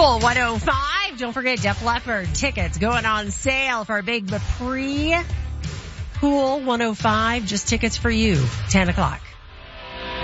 Cool 105. Don't forget Def Leppard tickets going on sale for a big pre. Cool 105. Just tickets for you. 10 o'clock.